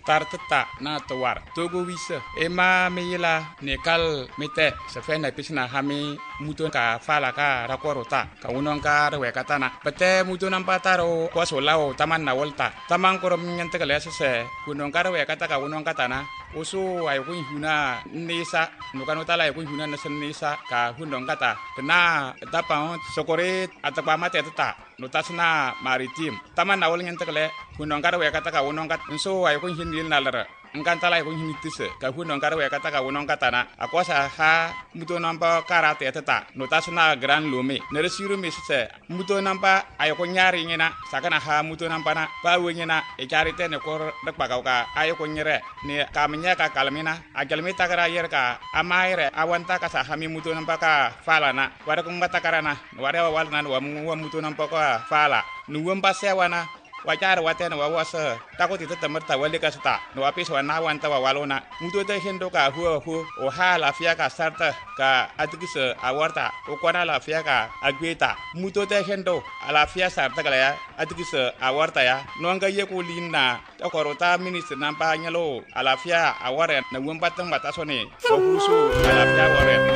tartata na tawar togo wisa ema meyila nekal mete se fe na pisna hami muto ka fala ka rakorota ka unon ka rewe katana pete muto nampa taro ko solao taman na volta taman korom nyante kale se kunon ka rewe kata ka unon katana oso ay kun huna nisa no kanota la kun huna na nisa ka hundon kata tena tapa sokore atapa mate tata notasna maritim taman na wol nyante kale kunon ka rewe kata ka unon kat so ay kun hinil nalara engkanta la kun hinitise ka hunon ka rewe kata ka unon katana akosa ha muto nampa karate tata notasna gran lome neresiru misse muto nampa ay ko nyari ngena sakana ha muto nampa na pa wengena e charite ne kor dak bagauka ay ko nyere ne kamnya ka kalmina agalmita kara yer ka amaire awanta ka sa hami muto nampa ka fala na wada ko ngata karana wada wal nan wa muto nampa ka fala nuwam pasewana wajar waten wa wasa takut itu temerta wali ka sta no apis wa nawan ta wa walona muto te hendo ka hu o ha la fia ka sarta ka atikise awarta o kwana la fia ka agweta muto te hendo ala fia sarta kala ya atikise awarta ya no nga ye ko linna to korota minister nampa nyalo ala fia aware na wumbatang batasone ko husu ala fia aware